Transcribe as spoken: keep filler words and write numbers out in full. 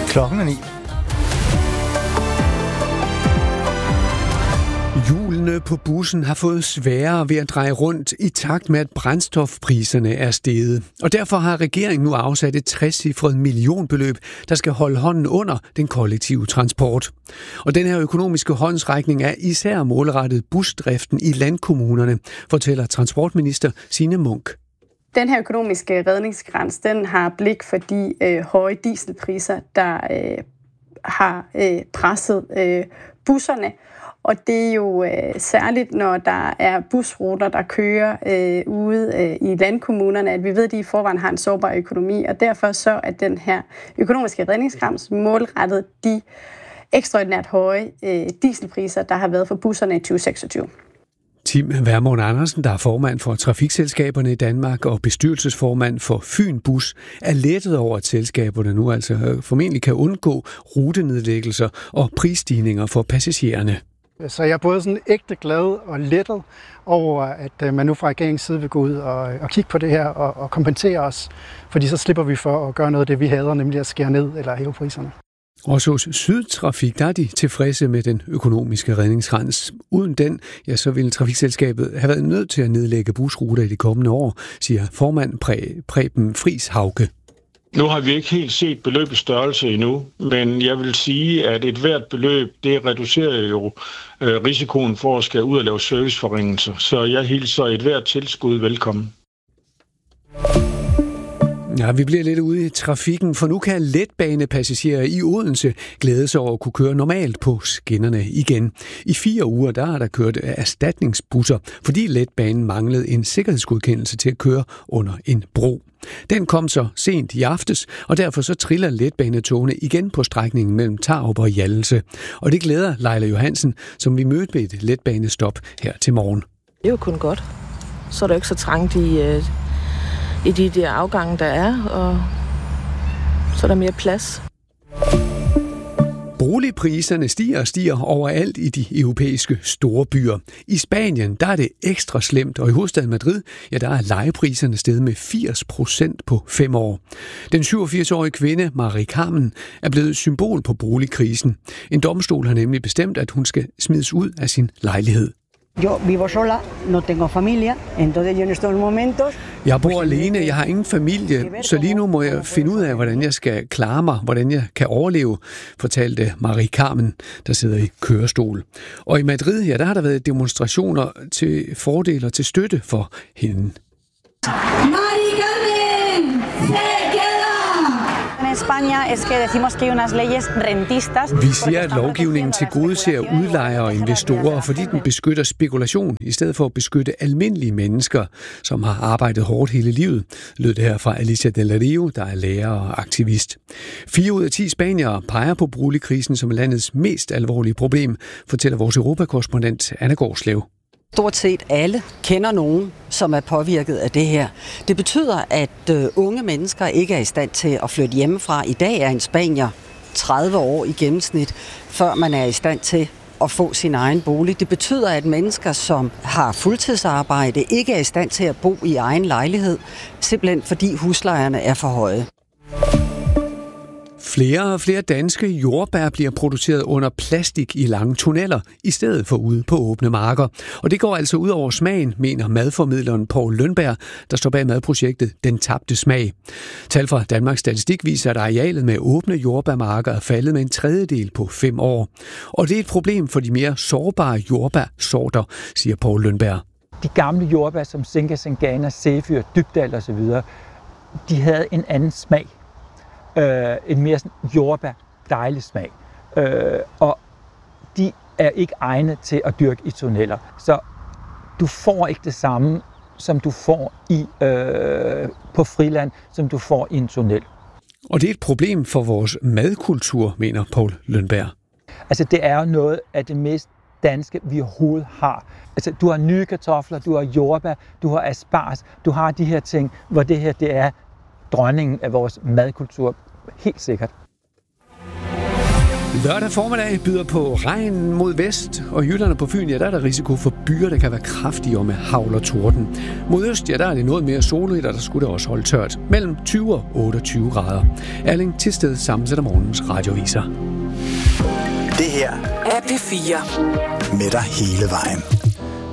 Klokken er ni. Hjulene på bussen har fået sværere ved at dreje rundt i takt med, at brændstofpriserne er steget. Og derfor har regeringen nu afsat et trecifret millionbeløb, der skal holde hånden under den kollektive transport. Og den her økonomiske håndsrækning er især målrettet busdriften i landkommunerne, fortæller transportminister Signe Munk. Den her økonomiske redningskrans, den har blik for de øh, høje dieselpriser, der øh, har øh, presset øh, busserne. Og det er jo øh, særligt, når der er busruter, der kører øh, ude øh, i landkommunerne, at vi ved, at de i forvejen har en sårbar økonomi, og derfor så er den her økonomiske redningskrans målrettet de ekstraordinært høje øh, dieselpriser, der har været for busserne i tyve seksogtyve. Tim Vermund Andersen, der er formand for trafikselskaberne i Danmark og bestyrelsesformand for Fyn Bus, er lettet over, at selskaberne nu altså formentlig kan undgå rutenedlæggelser og prisstigninger for passagererne. Så jeg er både sådan ægte glad og lettet over, at man nu fra regeringens side vil gå ud og, og kigge på det her og, og kompensere os, fordi så slipper vi for at gøre noget af det, vi hader, nemlig at skære ned eller hæve priserne. Også hos Sydtrafik, der er de tilfredse med den økonomiske redningskrans. Uden den, ja, så ville trafikselskabet have været nødt til at nedlægge busruter i de kommende år, siger formand Præ- Preben Friis Hauge. Nu har vi ikke helt set beløbets størrelse endnu, men jeg vil sige, at et hvert beløb, det reducerer jo øh, risikoen for at skal ud og lave serviceforringelser. Så jeg hilser et hvert tilskud velkommen. Ja, vi bliver lidt ude i trafikken, for nu kan letbanepassagerer i Odense glæde sig over at kunne køre normalt på skinnerne igen. I fire uger der har der kørt erstatningsbusser, fordi letbanen manglede en sikkerhedsgodkendelse til at køre under en bro. Den kom så sent i aftes, og derfor så triller letbanetogene igen på strækningen mellem Tarup og Hjallelse. Og det glæder Leila Johansen, som vi mødte ved et letbanestop her til morgen. Det er jo kun godt. Så er der ikke så trangt i, i de der afgange, der er, og så er der mere plads. Boligpriserne stiger og stiger overalt i de europæiske store byer. I Spanien der er det ekstra slemt, og i hovedstaden Madrid ja, der er lejepriserne steget med firs procent på fem år. Den syvogfirs-årige kvinde, Mari Carmen, er blevet symbol på boligkrisen. En domstol har nemlig bestemt, at hun skal smides ud af sin lejlighed. Yo vivo sola, no tengo familia, entonces yo en estos momentos... Jeg bor alene, jeg har ingen familie, så lige nu må jeg finde ud af, hvordan jeg skal klare mig, hvordan jeg kan overleve, fortalte Mari Carmen, der sidder i kørestol. Og i Madrid, ja, der har der været demonstrationer til fordel og til støtte for hende. Mari Carmen, se queda! En España es que decimos que hay unas leyes rentistas. Vi siger, at lovgivningen tilgodeser udlejere og investorer, fordi den beskytter spekulation, i stedet for at beskytte almindelige mennesker, som har arbejdet hårdt hele livet, lød det her fra Alicia Del Rio, der er lærer og aktivist. Fire ud af ti spaniere peger på boligkrisen som landets mest alvorlige problem, fortæller vores europakorrespondent Anna Gårdslev. Stort set alle kender nogen, som er påvirket af det her. Det betyder, at øh, unge mennesker ikke er i stand til at flytte hjemmefra. I dag er en spanier tredive år i gennemsnit, før man er i stand til at få sin egen bolig. Det betyder, at mennesker, som har fuldtidsarbejde, ikke er i stand til at bo i egen lejlighed, simpelthen fordi huslejerne er for høje. Flere og flere danske jordbær bliver produceret under plastik i lange tunneller, i stedet for ude på åbne marker. Og det går altså ud over smagen, mener madformidleren Poul Lønberg, der står bag madprojektet Den Tabte Smag. Tal fra Danmarks Statistik viser, at arealet med åbne jordbærmarker er faldet med en tredjedel på fem år. Og det er et problem for de mere sårbare jordbærsorter, siger Poul Lønberg. De gamle jordbær som Zinca Zingana, Zephyr, Dybdal osv., de havde en anden smag. Øh, en mere sådan jordbær dejlig smag. Øh, og de er ikke egnet til at dyrke i tunneller. Så du får ikke det samme, som du får i, øh, på friland, som du får i en tunnel. Og det er et problem for vores madkultur, mener Poul Lønberg. Altså det er jo noget af det mest danske, vi overhovedet har. Altså du har nye kartofler, du har jordbær, du har asparges, du har de her ting, hvor det her det er dronningen af vores madkultur, helt sikkert. Lørdag formiddag byder på regn mod vest, og i Jylland og på Fyn, ja, der er der risiko for byer, der kan være kraftige og med hagl og torden. Mod øst, ja, der er det noget mere solrigt, og der skulle det også holde tørt. Mellem tyve og otteogtyve grader. Erling Thisted sammensætter morgens radioviser. Det her er P fire. Med dig hele vejen.